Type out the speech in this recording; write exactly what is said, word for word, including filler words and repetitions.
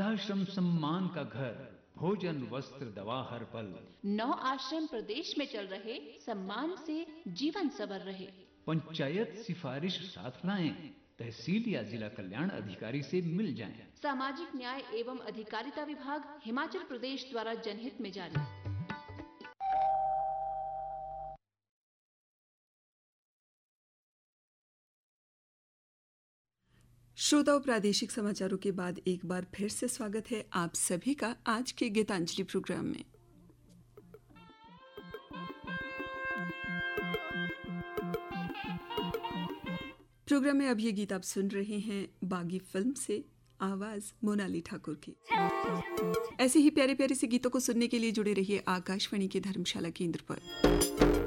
वृद्धाश्रम सम्मान का घर, भोजन वस्त्र दवा हर पल। नौ आश्रम प्रदेश में चल रहे, सम्मान से जीवन सवर रहे। पंचायत सिफारिश साथ लाएं, तहसील या जिला कल्याण अधिकारी से मिल जाएं। सामाजिक न्याय एवं अधिकारिता विभाग हिमाचल प्रदेश द्वारा जनहित में जारी। श्रोताओं, प्रादेशिक समाचारों के बाद एक बार फिर से स्वागत है आप सभी का आज के गीतांजलि प्रोग्राम में। प्रोग्राम में अब ये गीत आप सुन रहे हैं बागी फिल्म से, आवाज मोनाली ठाकुर की। ऐसे ही प्यारे प्यारे से गीतों को सुनने के लिए जुड़े रहिए आकाशवाणी के धर्मशाला केंद्र पर।